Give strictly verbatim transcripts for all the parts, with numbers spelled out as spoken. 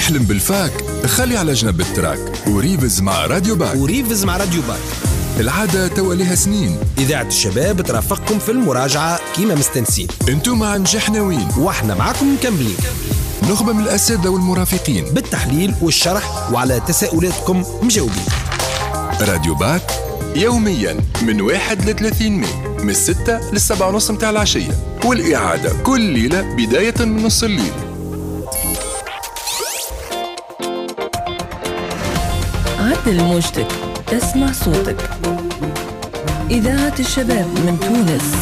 تحلم بالفاك؟ خلي على جنب التراك وريفز مع راديو باك. وريفز مع راديو باك العادة توليها سنين. إذاعة الشباب ترافقكم في المراجعة كيما مستنسين. انتم مع نجاح ناويين واحنا معكم مكملين. نخبة من الأساتذة والمرافقين بالتحليل والشرح وعلى تساؤلاتكم مجاوبين. راديو باك يوميا من واحد لثلاثين ماي من الستة للسبعة ونص متاع العشية، والإعادة كل ليلة بداية من نص الليل. عدل موجتك، اسمع صوتك. إذاعة الشباب من تونس.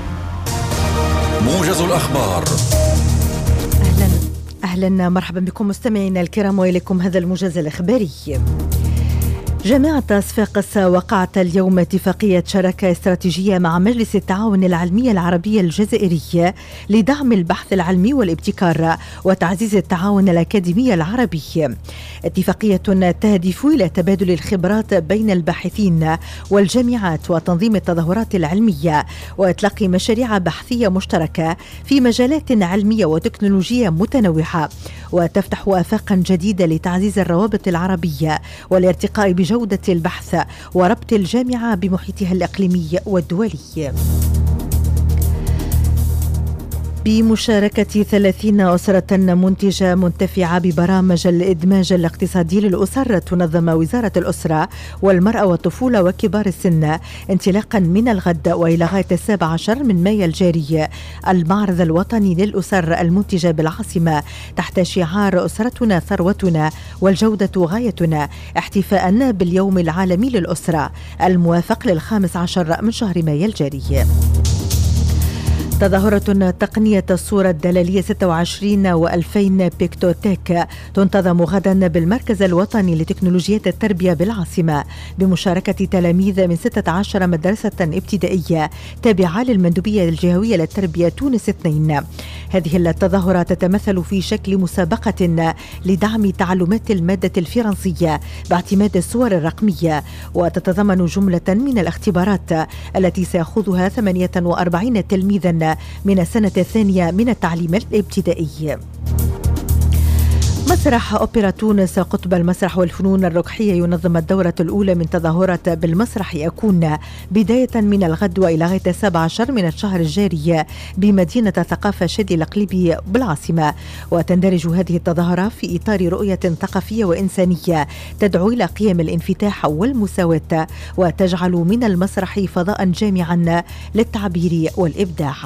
موجز الأخبار. أهلا أهلا مرحبا بكم مستمعينا الكرام وإليكم هذا الموجز الإخباري. جامعة صفاقس وقعت اليوم اتفاقية شراكة استراتيجية مع مجلس التعاون العلمي العربي الجزائري لدعم البحث العلمي والابتكار وتعزيز التعاون الأكاديمي العربي. اتفاقية تهدف إلى تبادل الخبرات بين الباحثين والجامعات وتنظيم التظاهرات العلمية وإطلاق مشاريع بحثية مشتركة في مجالات علمية وتكنولوجية متنوعة، وتفتح آفاقا جديدة لتعزيز الروابط العربية والارتقاء بجودة جودة البحث وربط الجامعة بمحيطها الإقليمي والدولي. بمشاركة ثلاثين أسرة منتجة منتفعة ببرامج الإدماج الاقتصادي للأسر، تنظم وزارة الأسرة والمرأة والطفولة وكبار السن انطلاقا من الغد وإلى غاية السابع عشر من مايو الجاري المعرض الوطني للأسر المنتجة بالعاصمة تحت شعار أسرتنا ثروتنا والجودة غايتنا، احتفاء باليوم العالمي للأسرة الموافق للخامس عشر من شهر مايو الجاري. تظاهرة تقنية الصورة الدلالية ستة وعشرين وألفين بيكتوتيك تنتظم غدا بالمركز الوطني لتكنولوجيات التربية بالعاصمة بمشاركة تلاميذ من ستة عشر مدرسة ابتدائية تابعة للمندوبية الجهوية للتربية تونس اثنين. هذه التظاهرة تتمثل في شكل مسابقة لدعم تعلمات المادة الفرنسية باعتماد الصور الرقمية، وتتضمن جملة من الاختبارات التي سيأخذها ثمانية وأربعين تلميذا من السنة الثانية من التعليم الابتدائي. مسرح أوبرا تونس قطب المسرح والفنون الركحية ينظم الدورة الأولى من تظاهرة بالمسرح، يكون بداية من الغد وإلى غاية السابع عشر من الشهر الجاري بمدينة ثقافة شادي الأقليبي بالعاصمة. وتندرج هذه التظاهرة في إطار رؤية ثقافية وإنسانية تدعو إلى قيم الانفتاح والمساواة وتجعل من المسرح فضاء جامعا للتعبير والإبداع.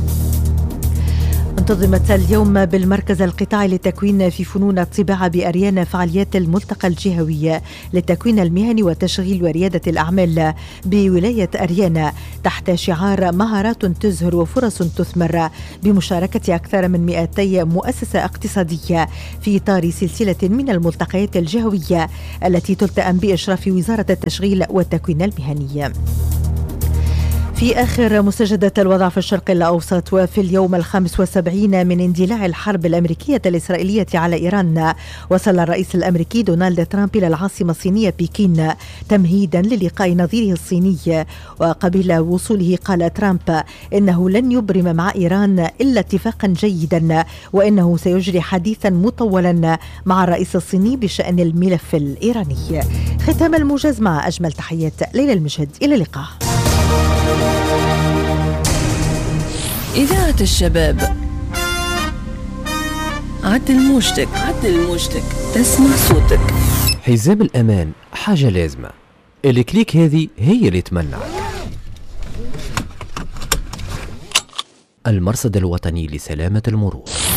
انتظمت اليوم بالمركز القطاعي للتكوين في فنون الطباعة بأريانا فعاليات الملتقى الجهوي للتكوين المهني وتشغيل وريادة الأعمال بولاية أريانا تحت شعار مهارات تزهر وفرص تثمر، بمشاركة أكثر من مئتي مؤسسة اقتصادية في إطار سلسلة من الملتقيات الجهوية التي تلتئم بإشراف وزارة التشغيل والتكوين المهني. في آخر مستجدات الوضع في الشرق الأوسط، وفي اليوم الخامس والسبعين من اندلاع الحرب الأمريكية الإسرائيلية على إيران، وصل الرئيس الأمريكي دونالد ترامب إلى العاصمة الصينية بكين تمهيدا للقاء نظيره الصيني. وقبل وصوله قال ترامب إنه لن يبرم مع إيران إلا اتفاقا جيدا، وإنه سيجري حديثا مطولا مع الرئيس الصيني بشأن الملف الإيراني. ختام الموجز مع أجمل تحيات ليلى المجهد، إلى اللقاء. إذاعة الشباب. عدل موجتك، عدل موجتك، اسمع صوتك. حزام الأمان حاجة لازمة، الكليك هذه هي اللي تمنعك. المرصد الوطني لسلامة المرور.